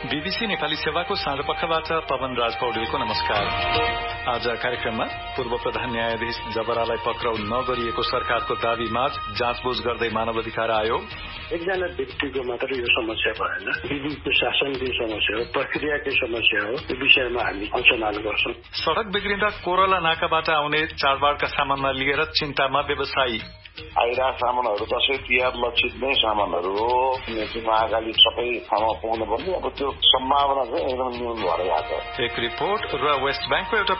BBC Nepali सेवाको साँझ पखबाट पवन राज पौडेलको नमस्कार। आज कार्यक्रममा पूर्व प्रधान न्यायाधीश जबरालाई पक्राउ नगरिएको सरकारको दावीमाझ जाँचबुझ गर्दै मानवाधिकार आयोग। एकजना व्यक्तिको मात्र यो समस्या भएन, विधिको शासनकै समस्या हो, प्रक्रियाकै समस्या हो। यो विषयमा हामी अनुसन्धान गर्छौं। सड़क बिग्रिँदा कोरला नाकाबाट आउने चाडबाडका सामानलाई लिएर चिन्तामा व्यवसायी। आइरहेका सामानहरू दशैं तिहार लक्षित नै सामानहरू हो। महाकाली सबै ठाउँमा पुग्नु पर्ने, अब त्यो सम्भावना चाहिँ एकदम न्यून भएर गएको छ। एक रिपोर्ट र वेस्ट ब्याङ्कको एउटा